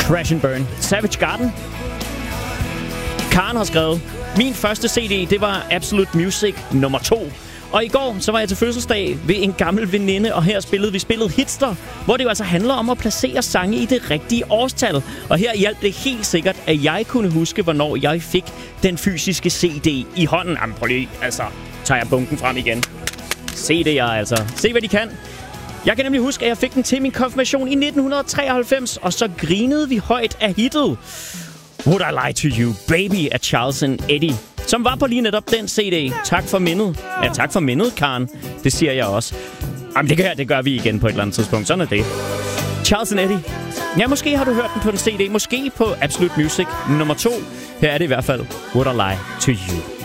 Crash and Burn. Savage Garden. Karen har skrevet: min første CD, det var Absolute Music nummer 2. Og i går, så var jeg til fødselsdag ved en gammel veninde, og her spillede vi spillet Hitster, hvor det jo altså handler om at placere sange i det rigtige årstal. Og her hjalp det helt sikkert, at jeg kunne huske, hvornår jeg fik den fysiske CD i hånden. Jamen, prøv lige, altså, tager jeg bunken frem igen. CD'er altså. Se, hvad de kan. Jeg kan nemlig huske, at jeg fik den til min konfirmation i 1993, og så grinede vi højt af hittet Would I Lie to You, Baby af Charles and Eddie, som var på lige netop den CD. Tak for mindet. Ja, tak for mindet, Karen. Det siger jeg også. Jamen, det gør vi igen på et eller andet tidspunkt. Sådan er det. Charles and Eddie. Ja, måske har du hørt den på den CD. Måske på Absolute Music nummer 2. Her er det i hvert fald Would I Lie to You.